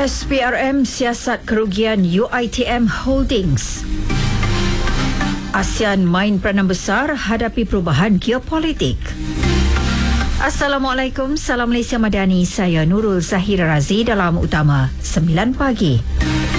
SPRM siasat kerugian UiTM Holdings. ASEAN main peranan besar hadapi perubahan geopolitik. Assalamualaikum, salam Malaysia Madani. Saya Nurul Zahira Razi dalam Utama 9 pagi.